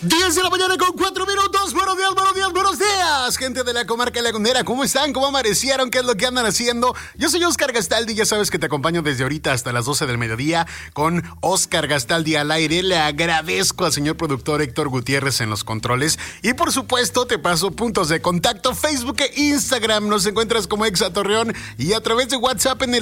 10 de la mañana con 4 minutos. Buenos días, buenos días, buenos días, gente de la comarca lagunera. ¿Cómo están? ¿Cómo amanecieron? ¿Qué es lo que andan haciendo? Yo soy Oscar Gastaldi. Ya sabes que te acompaño desde ahorita hasta las 12 del mediodía con Oscar Gastaldi al aire. Le agradezco al señor productor Héctor Gutiérrez en los controles. Y por supuesto, te paso puntos de contacto: Facebook e Instagram. Nos encuentras como Exa Torreón y a través de WhatsApp en el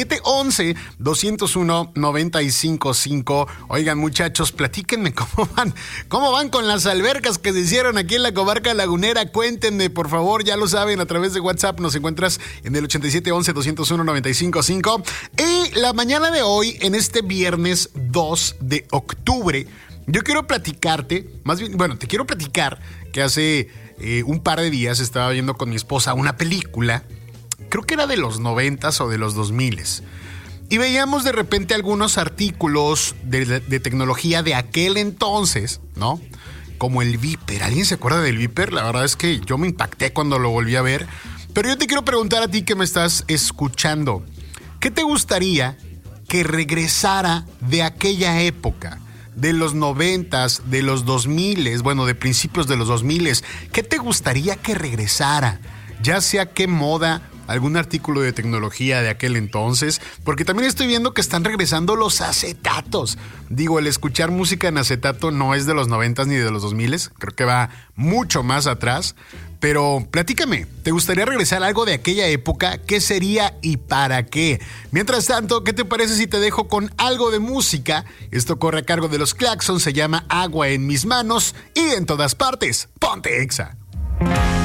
8711-201-955. Oigan, muchachos, platíquenme cómo van con las albercas que se hicieron aquí en la comarca lagunera. Cuéntenme, por favor, ya lo saben, a través de WhatsApp nos encuentras en el 8711-201-955. Y la mañana de hoy, en este viernes 2 de octubre, yo quiero platicarte, te quiero platicar que hace un par de días estaba viendo con mi esposa una película, creo que era de los 90s o de los 2000s. Y veíamos de repente algunos artículos de tecnología de aquel entonces, ¿no? Como el Viper. ¿Alguien se acuerda del Viper? La verdad es que yo me impacté cuando lo volví a ver. Pero yo te quiero preguntar a ti que me estás escuchando, ¿qué te gustaría que regresara de aquella época? De los 90s, de los 2000s, de principios de los 2000s. ¿Qué te gustaría que regresara? Ya sea qué moda, algún artículo de tecnología de aquel entonces, porque también estoy viendo que están regresando los acetatos. Digo, el escuchar música en acetato no es de los 90s ni de los 2000s, creo que va mucho más atrás. Pero platícame, ¿te gustaría regresar a algo de aquella época? ¿Qué sería y para qué? Mientras tanto, ¿qué te parece si te dejo con algo de música? Esto corre a cargo de los Claxons, se llama Agua en mis manos y en todas partes. ¡Ponte Exa!